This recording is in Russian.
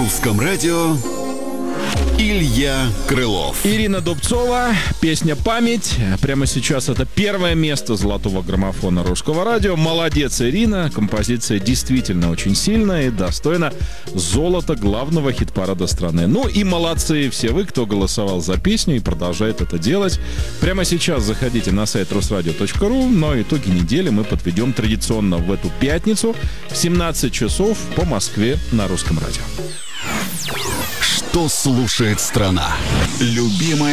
русском радио Илья Крылов. Ирина Дубцова, песня «Память». Прямо сейчас это первое место золотого граммофона русского радио. Молодец, Ирина. Композиция действительно очень сильная и достойна золота главного хит-парада страны. Ну и молодцы все вы, кто голосовал за песню и продолжает это делать. Прямо сейчас заходите на сайт rusradio.ru, но итоги недели мы подведем традиционно в эту пятницу в 17 часов по Москве на русском радио. Что слушает страна? Любимая